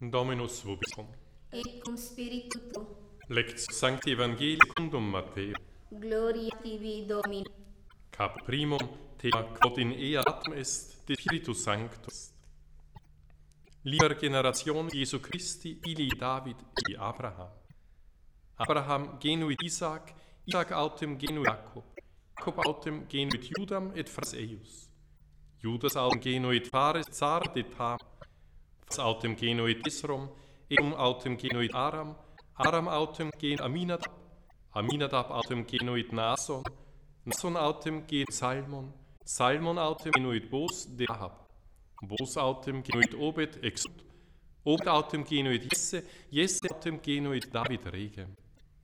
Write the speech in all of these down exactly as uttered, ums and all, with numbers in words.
Dominus vobiscum. Et cum spiritu tuo. Lectio Sancti Evangelii secundum Matteo. Gloria tibi, Domine. Cap primum thema quod in ea datum est de Spiritus Sanctus. Liber Generation Jesu Christi, filii David, filii Abraham. Abraham genuit Isaac, Isaac autem genuit Jacob, Jacob autem genuit Judam et Fras eius. Judas autem genuit Phares Zara de Tam, Fras autem genuit Esrom, Esrom autem genuit Aram, Aram autem genuit Aminadab, Aminadab autem genuit Nason, Nason autem genuit Salmon, Salmon autem genuit Bos de Rahab, Bos autem genuit Obed Exud, Obed autem genuit Jesse, Jesse autem genuit David regem.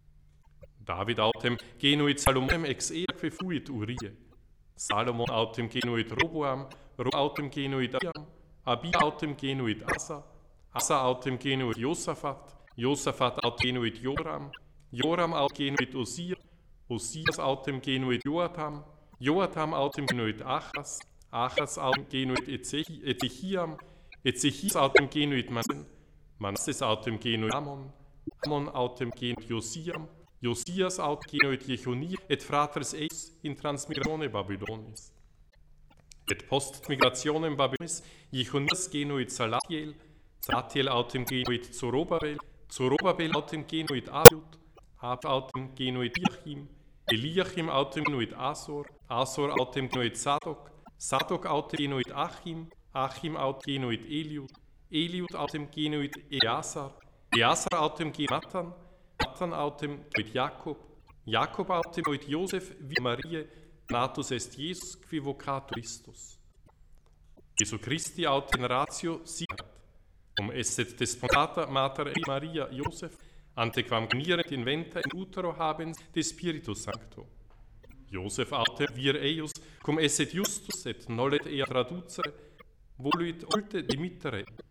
David autem genuit Salomon ex ea que fuit Urie, Salomon autem genuit Roboam, Roboam autem genuit Abiam, Abiam autem genuit Asa, Asa autem genuit Josaphat, Josaphat autem genuit Joram, Joram autem genuit Osir, Osias autem genuit Joatam, Joatam autem genuit Achas, Achas autem genuit Ezechiam, Ezechias autem genuit Manassen, Manasses autem genuit Amon, Amon autem genuit Josiam, Josias autem genuit Jechonia, et fratres eius in transmigratione Babylonis. Et post migrationem Babylonis, Jechonias genuit Salatiel, Salatiel autem genuit Zorobabel, Zorobabel autem genuit Abiud, Ab autem genuit Eliachim, Eliachim autem genuit Asor, Asor autem genuit Sadok, Sadok autem genuit Achim, Achim autem genuit Eliud, Eliud autem genuit Easar, Easar autem genuit Matan, Matan autem genuit Jakob, Jakob autem genuit Josef wie Marie, natus est Jesus qui vocatur Christus. Jesu Christi autem ratio siat, cum esset despontata mater Maria Joseph, antequam genierent in venta in utero habens de Spiritus Sancto. Joseph autem vir eius, cum esset justus et nollet ea traducere, voluit olte dimittere,